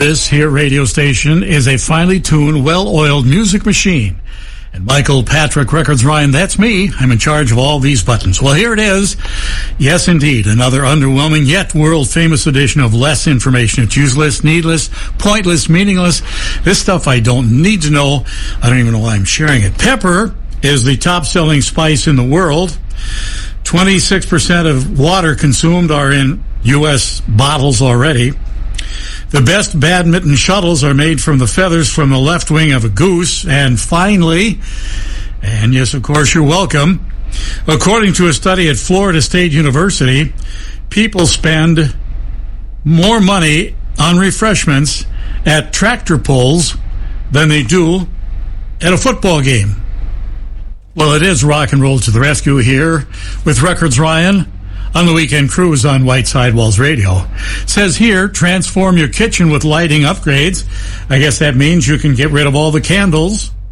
This here radio station is a finely tuned, well-oiled music machine. And Michael Patrick Records Ryan, that's me. I'm in charge of all these buttons. Well, here it is. Yes, indeed, another underwhelming yet world-famous edition of less information. It's useless, needless, pointless, meaningless. This stuff I don't need to know. I don't even know why I'm sharing it. Pepper is the top-selling spice in the world. 26% of water consumed are in U.S. bottles already. The best badminton shuttles are made from the feathers from the left wing of a goose. And finally, and yes, of course, you're welcome, according to a study at Florida State University, people spend more money on refreshments at tractor pulls than they do at a football game. Well, it is rock and roll to the rescue here with Records Ryan on the Weekend Cruise on White Sidewalls Radio. It says here, transform your kitchen with lighting upgrades. I guess that means you can get rid of all the candles